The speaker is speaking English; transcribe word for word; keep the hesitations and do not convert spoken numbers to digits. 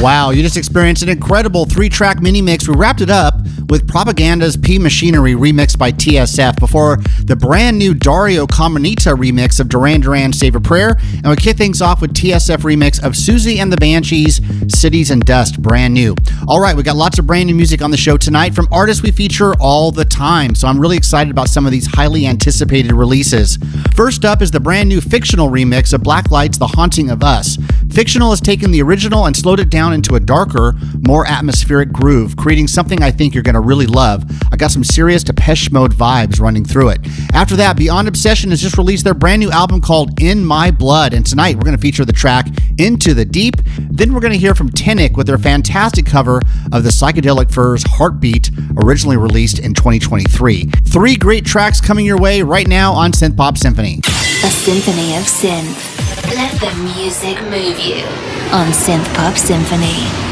Wow, you just experienced an incredible three-track mini-mix. We wrapped it up with Propaganda's P Machinery remixed by T S F before the brand new Dario Caminita remix of Duran Duran's Save a Prayer. And we kick things off with T S F remix of Susie and the Banshees, Cities and Dust, brand new. All right, we got lots of brand new music on the show tonight from artists we feature all the time. So I'm really excited about some of these highly anticipated releases. First up is the brand new Fictional remix of Blacklight's The Haunting of Us. Fictional has taken the original and slowed it down into a darker, more atmospheric groove, creating something I think you're going to really love. I got some serious Depeche Mode vibes running through it. After that, Beyond Obsession has just released their brand new album called In My Blood, and tonight we're going to feature the track Into the Deep. Then we're going to hear from Tinnick with their fantastic cover of the Psychedelic Furs Heartbeat, originally released in twenty twenty-three. Three great tracks coming your way right now on Synth Pop Symphony. A symphony of synth. Let the music move you on Synth Pop Symphony.